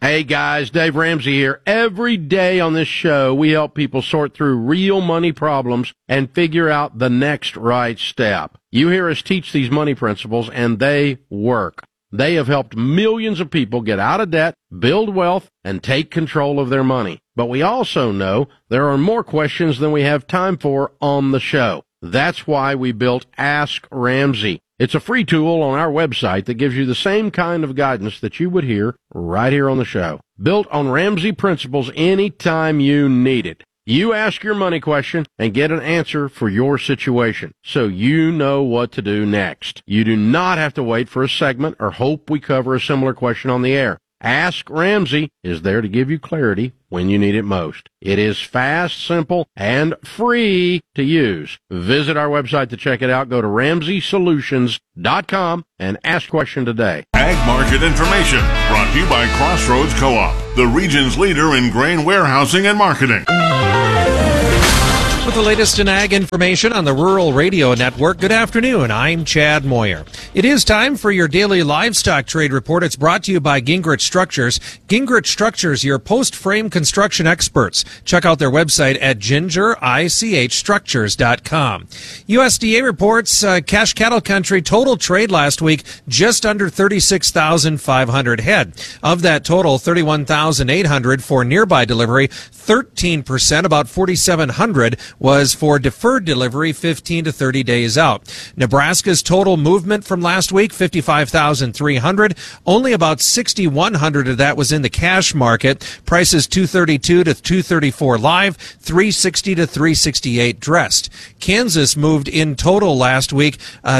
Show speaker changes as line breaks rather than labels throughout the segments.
Hey guys, Dave Ramsey here. Every day on this show, we help people sort through real money problems and figure out the next right step. You hear us teach these money principles, and they work. They have helped millions of people get out of debt, build wealth, and take control of their money. But we also know there are more questions than we have time for on the show. That's why we built Ask Ramsey. It's a free tool on our website that gives you the same kind of guidance that you would hear right here on the show. Built on Ramsey principles anytime you need it. You ask your money question and get an answer for your situation, so you know what to do next. You do not have to wait for a segment or hope we cover a similar question on the air. Ask Ramsey is there to give you clarity when you need it most. It is fast, simple, and free to use. Visit our website to check it out. Go to RamseySolutions.com and ask a question today.
Ag Market Information, brought to you by Crossroads Co-op, the region's leader in grain warehousing and marketing.
With the latest in ag information on the Rural Radio Network, good afternoon. I'm Chad Moyer. It is time for your daily livestock trade report. It's brought to you by Gingrich Structures. Gingrich Structures, your post-frame construction experts. Check out their website at gingerichstructures.com. USDA reports cash cattle country total trade last week just under 36,500 head. Of that total, 31,800 for nearby delivery, 13%, about 4,700 was for deferred delivery 15 to 30 days out. Nebraska's total movement from last week, 55,300. Only about 6,100 of that was in the cash market. Prices 232 to 234 live, 360 to 368 dressed. Kansas moved in total last week,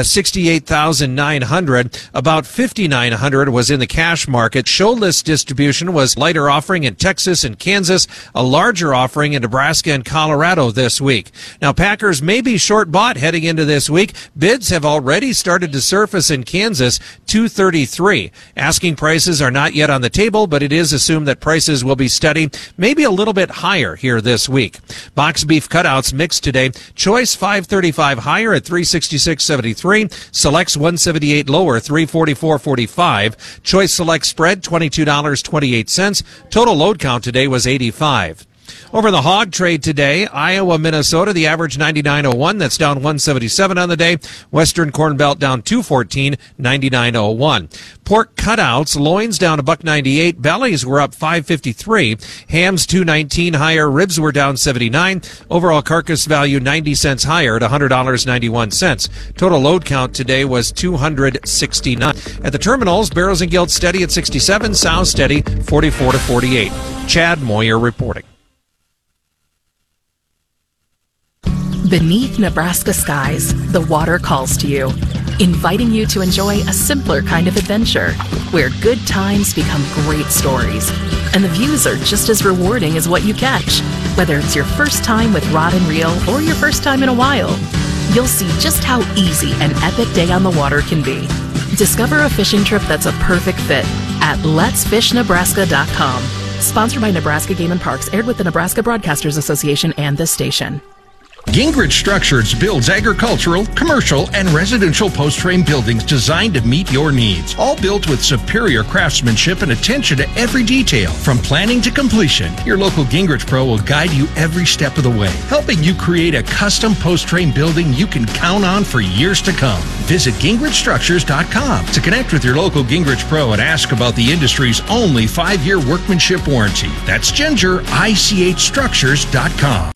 68,900. About 5,900 was in the cash market. Show list distribution was lighter offering in Texas and Kansas, a larger offering in Nebraska and Colorado this week. Now, packers may be short bought heading into this week. Bids have already started to surface in Kansas, 233. Asking prices are not yet on the table, but it is assumed that prices will be steady, maybe a little bit higher here this week. Box beef cutouts mixed today. Choice 535 higher at 366.73. Selects 178 lower, 344.45. Choice Select spread $22.28. Total load count today was 85. Over the hog trade today, Iowa, Minnesota, the average 99.01. That's down 177 on the day. Western Corn Belt down 214, 99.01. Pork cutouts, loins down $1.98. Bellies were up 5.53. Hams 2.19 higher. Ribs were down 79. Overall carcass value 90 cents higher at $100.91. Total load count today was 269. At the terminals, barrels and gilts steady at 67. Sows steady 44 to 48. Chad Moyer reporting.
Beneath Nebraska skies, the water calls to you, inviting you to enjoy a simpler kind of adventure, where good times become great stories, and the views are just as rewarding as what you catch. Whether it's your first time with rod and reel or your first time in a while, you'll see just how easy an epic day on the water can be. Discover a fishing trip that's a perfect fit at letsfishnebraska.com. Sponsored by Nebraska Game and Parks, aired with the Nebraska Broadcasters Association and this station.
Gingrich Structures builds agricultural, commercial, and residential post-frame buildings designed to meet your needs. All built with superior craftsmanship and attention to every detail. From planning to completion, your local Gingrich Pro will guide you every step of the way, helping you create a custom post-frame building you can count on for years to come. Visit GingrichStructures.com to connect with your local Gingrich Pro and ask about the industry's only 5-year workmanship warranty. That's GingerichStructures.com.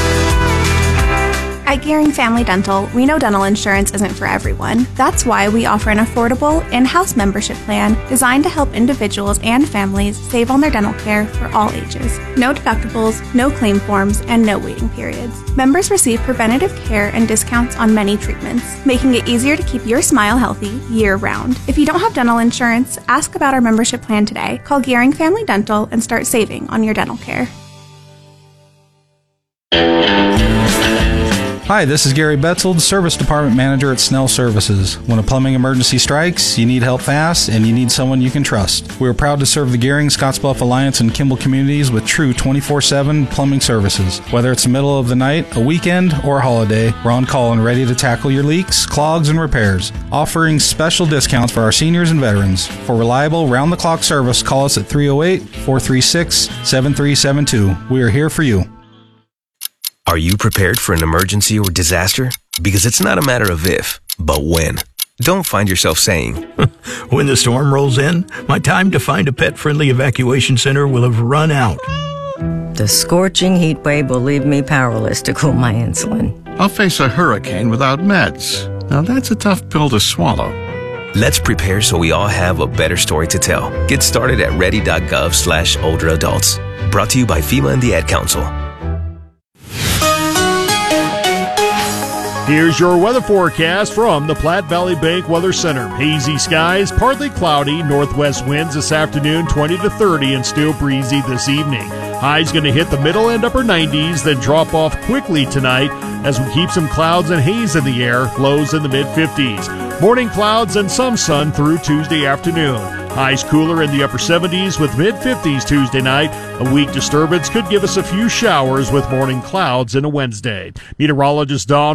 At Gearing Family Dental, we know dental insurance isn't for everyone. That's why we offer an affordable in-house membership plan designed to help individuals and families save on their dental care for all ages. No deductibles, no claim forms, and no waiting periods. Members receive preventative care and discounts on many treatments, making it easier to keep your smile healthy year-round. If you don't have dental insurance, ask about our membership plan today. Call Gearing Family Dental and start saving on your dental care.
Hi, this is Gary Betzold, Service Department Manager at Snell Services. When a plumbing emergency strikes, you need help fast and you need someone you can trust. We are proud to serve the Gehring, Scottsbluff Alliance, and Kimball communities with true 24/7 plumbing services. Whether it's the middle of the night, a weekend, or a holiday, we're on call and ready to tackle your leaks, clogs, and repairs. Offering special discounts for our seniors and veterans. For reliable, round-the-clock service, call us at 308-436-7372. We are here for you.
Are you prepared for an emergency or disaster? Because it's not a matter of if, but when. Don't find yourself saying,
when the storm rolls in, my time to find a pet-friendly evacuation center will have run out.
The scorching heat wave will leave me powerless to cool my insulin.
I'll face a hurricane without meds. Now that's a tough pill to swallow.
Let's prepare so we all have a better story to tell. Get started at ready.gov/older adults. Brought to you by FEMA and the Ad Council.
Here's your weather forecast from the Platte Valley Bank Weather Center. Hazy skies, partly cloudy, northwest winds this afternoon 20 to 30 and still breezy this evening. High's going to hit the middle and upper 90s, then drop off quickly tonight as we keep some clouds and haze in the air, lows in the mid-50s. Morning clouds and some sun through Tuesday afternoon. Highs cooler in the upper 70s with mid-50s Tuesday night. A weak disturbance could give us a few showers with morning clouds into Wednesday. Meteorologist Dawn